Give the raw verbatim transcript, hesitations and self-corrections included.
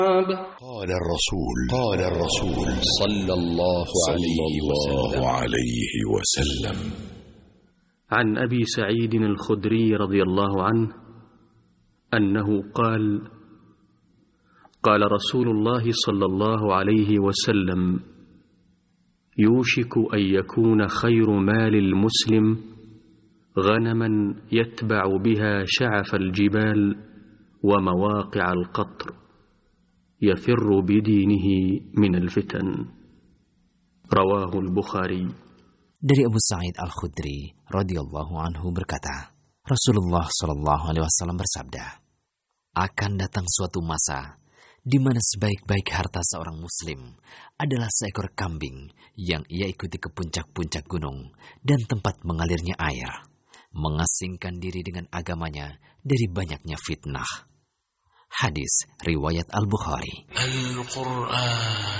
قال الرسول قال الرسول صلى الله عليه وسلم عليه وسلم عن أبي سعيد الخدري رضي الله عنه أنه قال: قال رسول الله صلى الله عليه وسلم: يوشك أن يكون خير مال المسلم غنما يتبع بها شعف الجبال ومواقع القطر يفر بدينه من الفتن. رواه البخاري. Dari Abu Sa'id Al-Khudri radhiyallahu anhu berkata, Rasulullah shallallahu alaihi wasallam bersabda, akan datang suatu masa di mana sebaik-baik harta seorang muslim adalah seekor kambing yang ia ikuti ke puncak-puncak gunung dan tempat mengalirnya air, mengasingkan diri dengan agamanya dari banyaknya fitnah. Hadis riwayat Al-Bukhari. Al-Quran